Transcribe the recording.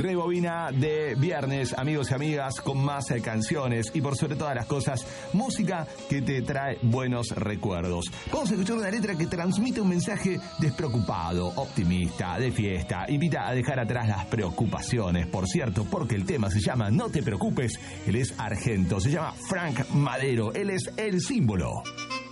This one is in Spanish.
rebobina de viernes, amigos y amigas, con más canciones y por sobre todas las cosas, música que te trae buenos recuerdos. Vamos a escuchar una letra que transmite un mensaje despreocupado, optimista, de fiesta, invita a dejar atrás las preocupaciones, por cierto, porque el tema se llama No te preocupes, él es Argento, se llama Frank Madero, él es El Símbolo.